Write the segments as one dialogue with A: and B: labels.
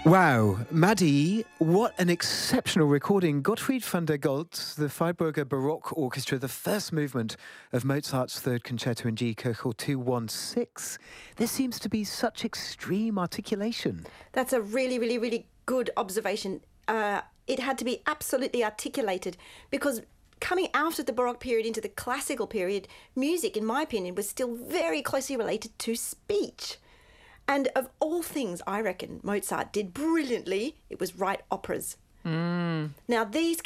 A: Wow, Maddie, what an exceptional recording. Gottfried van der Goltz, the Freiburger Baroque Orchestra, the first movement of Mozart's Third Concerto in G, Köchel 216. There seems to be such extreme articulation.
B: That's a really good observation. It had to be absolutely articulated because coming out of the Baroque period into the classical period, music, in my opinion, was still very closely related to speech. And of all things, I reckon Mozart did brilliantly, it was write operas. Now, these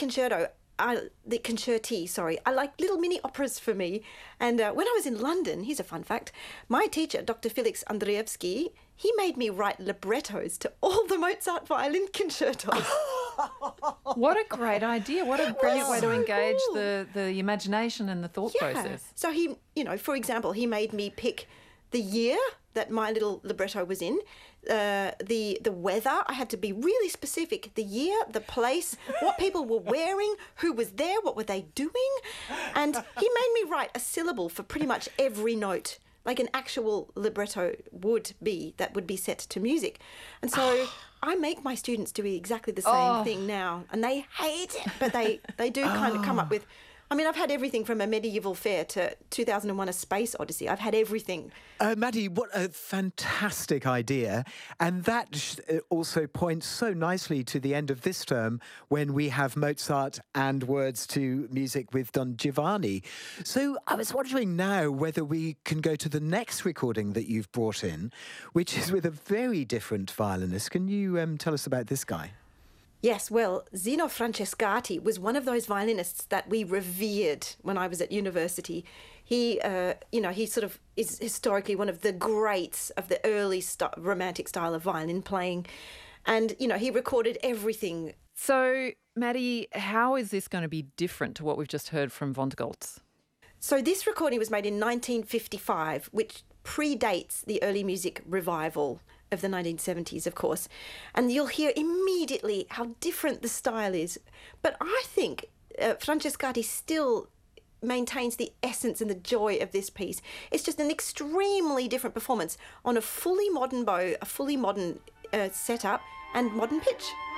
B: concerti, are like little mini operas for me. And when I was in London, here's a fun fact, my teacher, Dr. Felix Andrzejewski, he made me write librettos to all the Mozart violin concertos.
C: What a great idea. What a brilliant way to engage the imagination and the thought process.
B: So he, for example, he made me pick the year that my little libretto was in, the weather. I had to be really specific. The year, the place, what people were wearing, who was there, what were they doing. And he made me write a syllable for pretty much every note, like an actual libretto would be, that would be set to music. And so I make my students do exactly the same thing now, and they hate it, but they do kind of come up with... I mean, I've had everything from A Medieval Fair to 2001 A Space Odyssey. I've had everything.
A: Maddie, what a fantastic idea. And that also points so nicely to the end of this term when we have Mozart and words to music with Don Giovanni. So I was wondering now whether we can go to the next recording that you've brought in, which is with a very different violinist. Can you tell us about this guy?
B: Yes, well, Zino Francescati was one of those violinists that we revered when I was at university. He, he sort of is historically one of the greats of the early romantic style of violin playing. And, he recorded everything.
C: So, Maddie, how is this going to be different to what we've just heard from van der Goltz?
B: So this recording was made in 1955, which predates the early music revival of the 1970s, of course. And you'll hear immediately how different the style is. But I think Francescati still maintains the essence and the joy of this piece. It's just an extremely different performance on a fully modern bow, a fully modern setup and modern pitch.